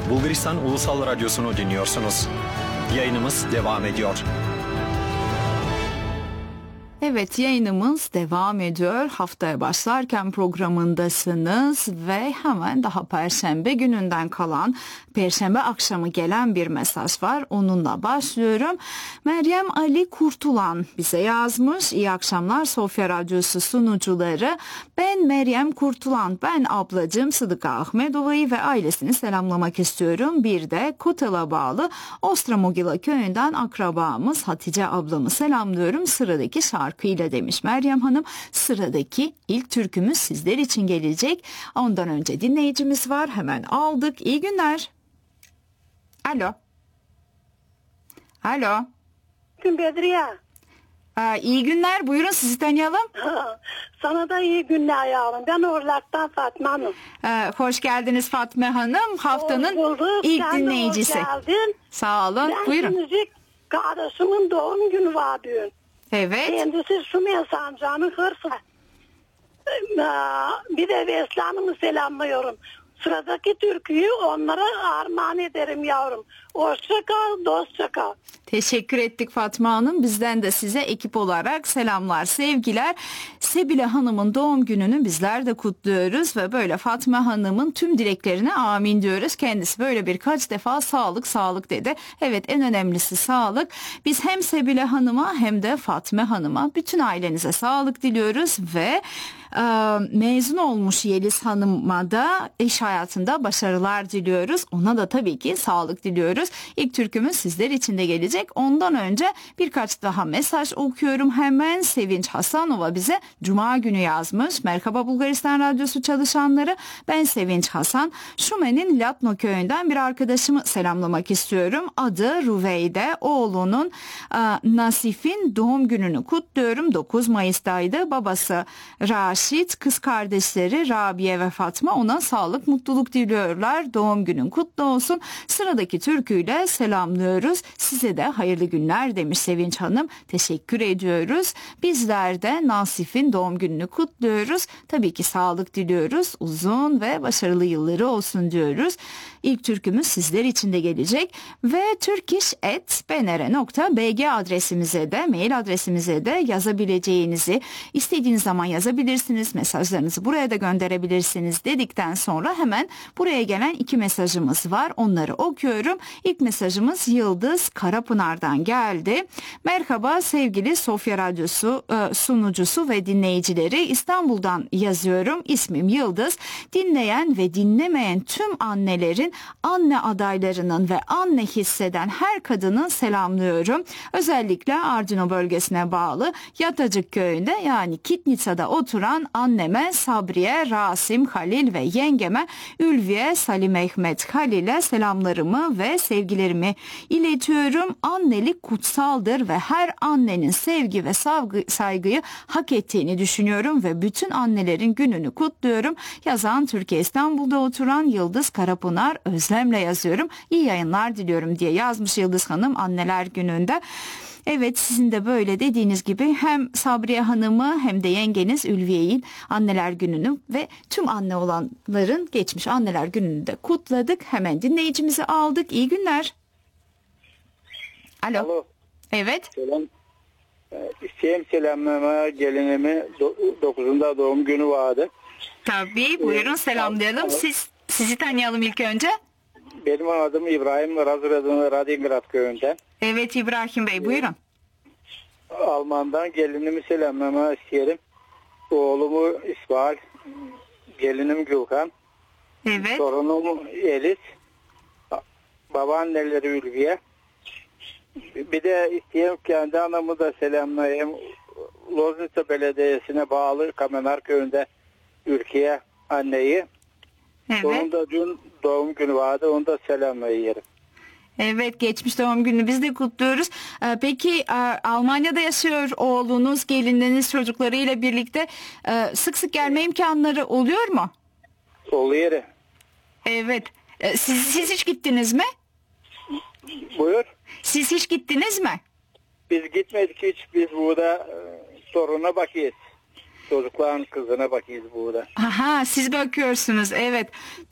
Bulgaristan Ulusal Radyosu'nu dinliyorsunuz. Yayınımız devam ediyor. Evet, yayınımız devam ediyor. Haftaya başlarken programındasınız ve hemen daha Perşembe gününden kalan, Perşembe akşamı gelen bir mesaj var. Onunla başlıyorum. Meryem Ali Kurtulan bize yazmış. İyi akşamlar Sofya Radyosu sunucuları. Ben Meryem Kurtulan. Ben ablacığım Sıdıka Ahmedova'yı ve ailesini selamlamak istiyorum. Bir de Kotel'a bağlı Ostramogila köyünden akrabamız Hatice ablamı selamlıyorum. Sıradaki şarkıyla demiş Meryem Hanım. Sıradaki ilk türkümüz sizler için gelecek. Ondan önce dinleyicimiz var. Hemen aldık. İyi günler. Alo. Alo. Gün Bedriye. İyi günler. Buyurun sizi tanıyalım. Sana da iyi günler yavrum. Ben Orlak'tan Fatma Hanım. Hoş geldiniz Fatma Hanım. Haftanın ilk Sen dinleyicisi. De hoş geldin. Sağ olun. Buyurun. Müzik kardeşimin doğum günü var dün. Evet. Kendisi Sümen Sancağı'nın hırsı. Bir de Vesli Hanım'ı selamlıyorum. Sıradaki türküyü onlara armağan ederim yavrum. Hoşça kal, dostça kal. Teşekkür ettik Fatma Hanım. Bizden de size ekip olarak selamlar, sevgiler. Sebile Hanım'ın doğum gününü bizler de kutluyoruz ve böyle Fatma Hanım'ın tüm dileklerine amin diyoruz. Kendisi böyle birkaç defa sağlık sağlık dedi. Evet, en önemlisi sağlık. Biz hem Sebile Hanım'a hem de Fatma Hanım'a, bütün ailenize sağlık diliyoruz ve mezun olmuş Yeliz Hanım'a da iş hayatında başarılar diliyoruz. Ona da tabii ki sağlık diliyoruz. İlk türkümüz sizler için de gelecek. Ondan önce birkaç daha mesaj okuyorum hemen. Sevinç Hasanova bize Cuma günü yazmış. Merhaba Bulgaristan Radyosu çalışanları. Ben Sevinç Hasan. Şumen'in Latno köyünden bir arkadaşımı selamlamak istiyorum. Adı Ruveyde. Oğlunun Nasif'in doğum gününü kutluyorum. 9 Mayıs'taydı. Babası Raşit, kız kardeşleri Rabia ve Fatma ona sağlık, mutluluk diliyorlar. Doğum günün kutlu olsun. Sıradaki türküyle selamlıyoruz. Size de hayırlı günler demiş Sevinç Hanım. Teşekkür ediyoruz. Bizler de Nasif'in doğum gününü kutluyoruz. Tabii ki sağlık diliyoruz. Uzun ve başarılı yılları olsun diyoruz. İlk türkümüz sizler için de gelecek ve turkish@bnr.bg adresimize de, mail adresimize de yazabileceğinizi, istediğiniz zaman yazabilirsiniz. Mesajlarınızı buraya da gönderebilirsiniz dedikten sonra hemen buraya gelen 2 mesajımız var. Onları okuyorum. İlk mesajımız Yıldız Karapınar'dan geldi. Merhaba sevgili Sofya Radyosu sunucusu ve dinleyicileri. İstanbul'dan yazıyorum. İsmim Yıldız. Dinleyen ve dinlemeyen tüm annelerin, anne adaylarının ve anne hisseden her kadını selamlıyorum. Özellikle Ardino bölgesine bağlı Yatacık köyünde, yani Kitnitsa'da oturan anneme Sabriye, Rasim, Halil ve yengeme Ülviye, Salim Mehmet Halil'e selamlarımı ve sevgilerimi iletiyorum. Annelik kutsaldır ve her annenin sevgi ve saygıyı hak ettiğini düşünüyorum ve bütün annelerin gününü kutluyorum. Yazan Türkiye İstanbul'da oturan Yıldız Karapınar. Özlemle yazıyorum. İyi yayınlar diliyorum diye yazmış Yıldız Hanım anneler gününde. Evet, sizin de böyle dediğiniz gibi hem Sabriye Hanım'ı hem de yengeniz Ülviye'nin anneler gününü ve tüm anne olanların geçmiş anneler gününü de kutladık. Hemen dinleyicimizi aldık. İyi günler. Alo. Evet. Selam. İsteyem selamlama gelinimi 9'unda doğum günü vardı. Tabii, buyurun selamlayalım. Sizi tanıyalım ilk önce. Benim adım İbrahim, Radingrad köyünden. Evet İbrahim Bey, buyurun. Alman'dan gelinimi selamlama isteyelim. Oğlumu İsmail, gelinim Gülkan. Evet. Torunum Elis, babaanneleri Ülviye. Bir de isteyeyim kendi anamı da selamlayayım. Loznica Belediyesi'ne bağlı Kamenar köyünde Ülkiye anneyi. Evet. Onun da dün doğum günü vardı. Onu da selamlayayım. Evet, geçmiş doğum gününü biz de kutluyoruz. Peki Almanya'da yaşıyor oğlunuz, gelininiz çocuklarıyla birlikte sık sık gelme imkanları oluyor mu? Oluyor. Evet. Siz hiç gittiniz mi? Buyur. Siz hiç gittiniz mi? Biz gitmedik hiç. Biz burada toruna bakıyoruz. Çocukların kızına bakıyoruz burada. Aha, siz bakıyorsunuz, evet.